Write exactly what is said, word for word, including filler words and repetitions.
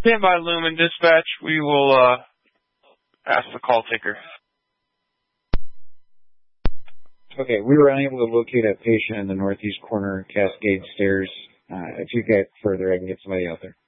Stand by, Lumen Dispatch. We will uh, ask the call taker. Okay, we were unable to locate a patient in the northeast corner Cascade Stairs. Uh, if you get further, I can get somebody out there.